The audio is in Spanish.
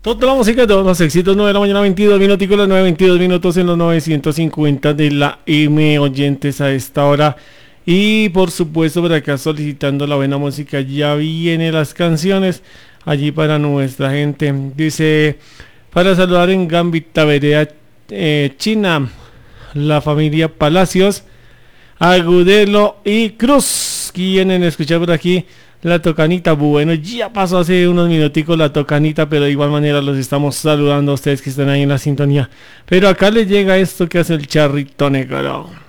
Toda la música, todos los éxitos, 9 de la mañana, 22 minutos, las 9:22 minutos en los 950 de la M oyentes a esta hora. Y por supuesto, por acá solicitando la buena música, ya vienen las canciones allí para nuestra gente. Dice, para saludar en Gambita Vereda, China, la familia Palacios, Agudelo y Cruz. Quieren escuchar por aquí la tocanita. Bueno, ya pasó hace unos minuticos la tocanita, pero de igual manera los estamos saludando a ustedes que están ahí en la sintonía. Pero acá les llega esto que hace el Charrito Negro.